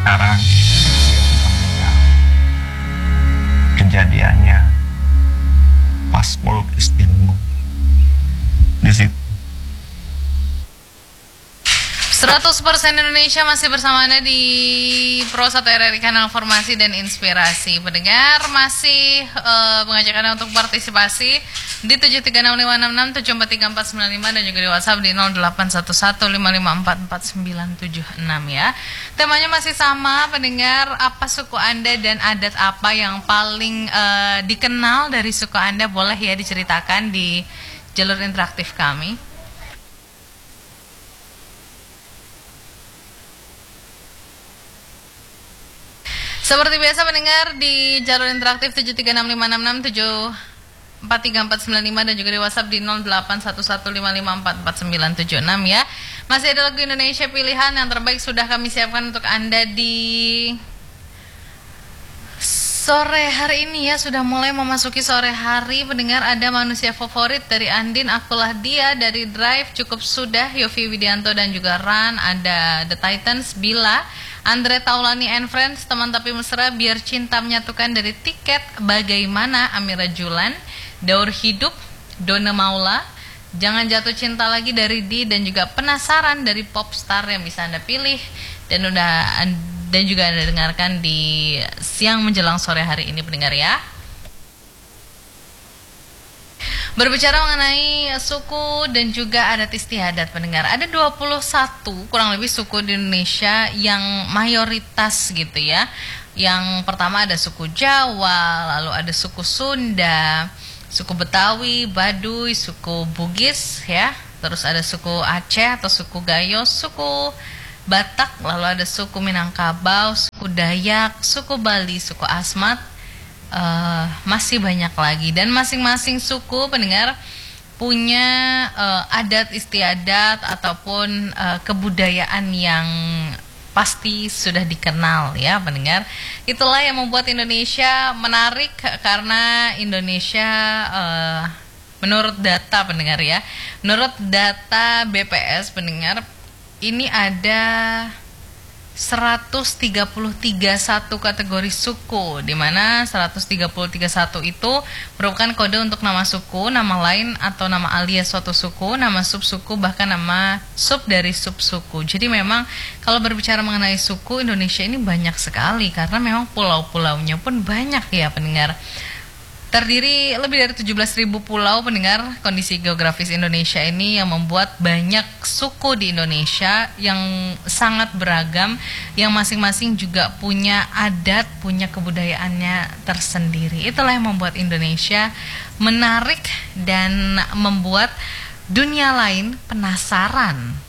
sekarang dia sudah meninggal. Kejadiannya pas peluk istrimu di situ. 100% Indonesia masih bersama Anda di Pro 1 RRI Kanal Informasi dan Inspirasi. Pendengar masih mengajak Anda untuk partisipasi di 7365667434495 dan juga di WhatsApp di 081155444976 ya. Temanya masih sama, pendengar, apa suku Anda dan adat apa yang paling dikenal dari suku Anda, boleh ya diceritakan di jalur interaktif kami. Seperti biasa mendengar di jalur interaktif 7365667434495 dan juga di WhatsApp di 081155444976 ya. Masih ada lagu Indonesia pilihan yang terbaik sudah kami siapkan untuk Anda di sore hari ini ya. Sudah mulai memasuki sore hari, pendengar. Ada Manusia Favorit dari Andin, Akulah Dia dari Drive, Cukup Sudah, Yofi Widianto dan juga Ran. Ada The Titans, Bila, Andre Taulani and Friends, Teman Tapi Mesra, Biar Cinta Menyatukan dari Tiket, Bagaimana, Amira Julan, Daur Hidup, Dona Maula, Jangan Jatuh Cinta Lagi dari Di, dan juga Penasaran dari Popstar yang bisa Anda pilih dan juga Anda dengarkan di siang menjelang sore hari ini, pendengar ya. Berbicara mengenai suku dan juga adat istiadat, pendengar, ada 21 kurang lebih suku di Indonesia yang mayoritas gitu ya. Yang pertama ada suku Jawa, lalu ada suku Sunda, suku Betawi, Baduy, suku Bugis ya. Terus ada suku Aceh atau suku Gayo, suku Batak, lalu ada suku Minangkabau, suku Dayak, suku Bali, suku Asmat, masih banyak lagi. Dan masing-masing suku, pendengar, punya adat istiadat ataupun kebudayaan yang pasti sudah dikenal ya, pendengar. Itulah yang membuat Indonesia menarik, karena Indonesia menurut data, pendengar ya, menurut data BPS, pendengar, ini ada 133 satu kategori suku, di mana 133 satu itu merupakan kode untuk nama suku, nama lain atau nama alias suatu suku, nama subsuku, bahkan nama sub dari subsuku. Jadi memang kalau berbicara mengenai suku, Indonesia ini banyak sekali, karena memang pulau-pulaunya pun banyak ya, pendengar. Terdiri lebih dari 17.000 pulau, pendengar. Kondisi geografis Indonesia ini yang membuat banyak suku di Indonesia yang sangat beragam, yang masing-masing juga punya adat, punya kebudayaannya tersendiri. Itulah yang membuat Indonesia menarik dan membuat dunia lain penasaran